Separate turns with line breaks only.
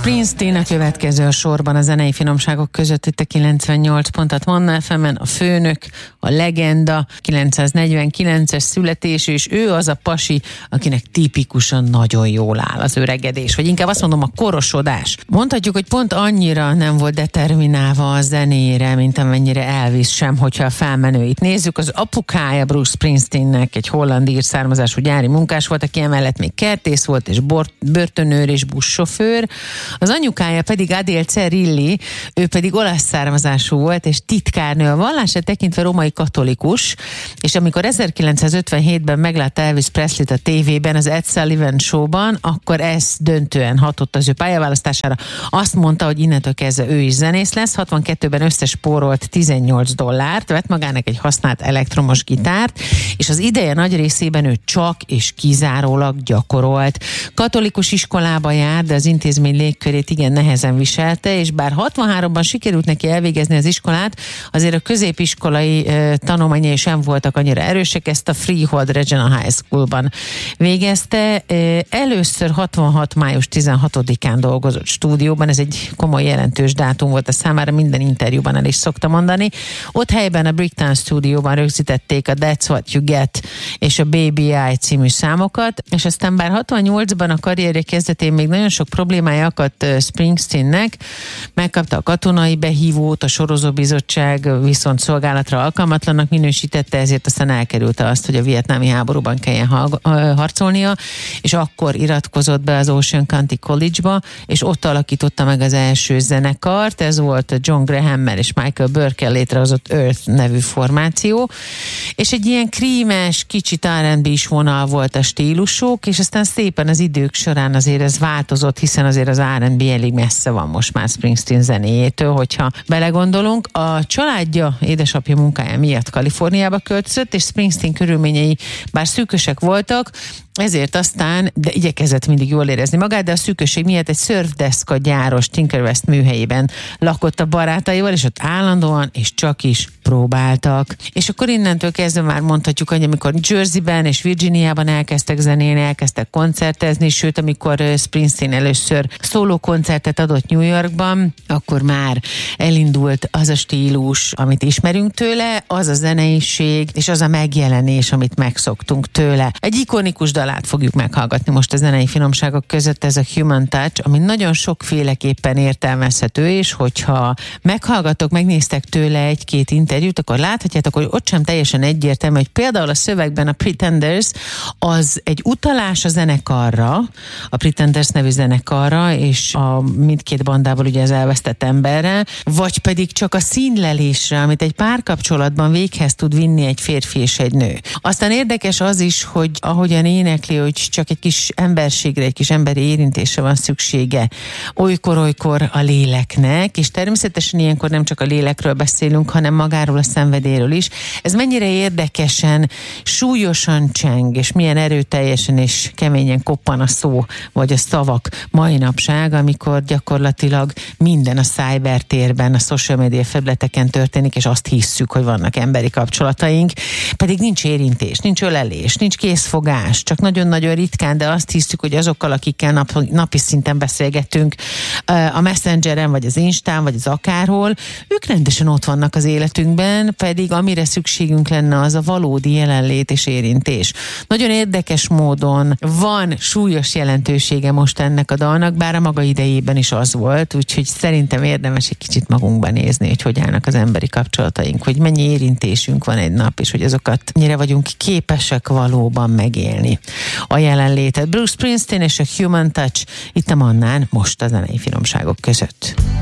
Springsteen a következő a sorban a zenei finomságok között itt a 98 pontot Manna FM-en, a főnök, a legenda, 949-es születésű, és ő az a pasi, akinek tipikusan nagyon jól áll az öregedés, vagy inkább azt mondom, a korosodás. Mondhatjuk, hogy pont annyira nem volt determinálva a zenére, mint amennyire Elvis sem, hogyha a felmenőit nézzük. Az apukája Bruce Springsteennek egy holland-ír származású gyári munkás volt, aki emellett még kertész volt, és börtönőr és buszsofőr. Az anyukája pedig Adele Cerilli, ő pedig olasz származású volt, és titkárnő, a vallását tekintve római katolikus, és amikor 1957-ben meglátta Elvis Presleyt a tévében, az Ed Sullivan Show-ban, akkor ez döntően hatott az ő pályaválasztására. Azt mondta, hogy innentől kezdve ő is zenész lesz. 62-ben összespórolt $18, vett magának egy használt elektromos gitárt, és az ideje nagy részében ő csak és kizárólag gyakorolt. Katolikus iskolába jár, de az intézmény légkörét igen nehezen viselte, és bár 63-ban sikerült neki elvégezni az iskolát, azért a középiskolai tanulmányai sem voltak annyira erősek, ezt a Freehold Regional High School-ban végezte. Először 66. május 16-án dolgozott stúdióban, ez egy komoly jelentős dátum volt a számára, minden interjúban el is szokta mondani. Ott helyben a Bricktown stúdióban rögzítették a That's What You Get és a Baby I című számokat, és aztán bár 68-ban a karrierje kezdetén még nagyon sok problémája akadt Springsteennek, megkapta a katonai behívót, a sorozóbizottság viszont szolgálatra alkalmatlannak minősítette, ezért aztán elkerülte azt, hogy a vietnámi háborúban kelljen harcolnia, és akkor iratkozott be az Ocean County College-ba, és ott alakította meg az első zenekart, ez volt John Graham-mel és Michael Burke-el létrehozott Earth nevű formáció, és egy ilyen krímes, kicsit R&B-s vonal volt a stílusuk, és aztán szépen az idők során azért ez változott, hiszen azért az R&B elég messze van most már Springsteen zenéjétől, hogyha belegondolunk. A családja, édesapja munkája miatt Kaliforniába költözött, és Springsteen körülményei bár szűkösek voltak, ezért aztán, de igyekezett mindig jól érezni magát, de a szűkösség miatt egy szörfdeszka gyáros Tinker West műhelyében lakott a barátaival, és ott állandóan és csak is próbáltak. És akkor innentől kezdve már mondhatjuk, hogy amikor Jerseyben és Virginiában elkezdtek zenélni, elkezdtek koncertezni, sőt, amikor Springsteen először szóló koncertet adott New Yorkban, akkor már elindult az a stílus, amit ismerünk tőle, az a zeneiség, és az a megjelenés, amit megszoktunk tőle. Egy ikonikus dalát fogjuk meghallgatni most a zenei finomságok között, ez a Human Touch, ami nagyon sokféleképpen értelmezhető, és hogyha meghallgatok, megnéztek tőle egy-két interjút, akkor láthatjátok, hogy ott sem teljesen egyértelmű, hogy például a szövegben a Pretenders az egy utalás a zenekarra, a Pretenders nevű zenekarra, és a mindkét bandából ugye az elvesztett emberre, vagy pedig csak a színlelésre, amit egy párkapcsolatban véghez tud vinni egy férfi és egy nő. Aztán érdekes az is, hogy ahogyan énekli, hogy csak egy kis emberségre, egy kis emberi érintésre van szüksége olykor-olykor a léleknek, és természetesen ilyenkor nem csak a lélekről beszélünk, hanem magáról a szenvedélyről is. Ez mennyire érdekesen, súlyosan cseng, és milyen erőteljesen és keményen koppan a szó, vagy a szavak mai napság, amikor gyakorlatilag minden a cybertérben, a social media felületeken történik, és azt hisszük, hogy vannak emberi kapcsolataink, pedig nincs érintés, nincs ölelés, nincs készfogás, csak nagyon-nagyon ritkán, de azt hiszük, hogy azokkal, akikkel napi szinten beszélgetünk a Messengeren, vagy az Instán, vagy az akárhol, ők rendesen ott vannak az életünkben, pedig amire szükségünk lenne, az a valódi jelenlét és érintés. Nagyon érdekes módon van súlyos jelentősége most ennek a dalnak, bár a maga idejében is az volt, úgyhogy szerintem érdemes egy kicsit magunkban nézni, hogy állnak az emberi kapcsolataink, hogy mennyi érintésünk van egy nap, és hogy azokat mennyire vagyunk képesek valóban megélni a jelenlétet. Bruce Springsteen és a Human Touch itt a Mannán, most a zenei finomságok között.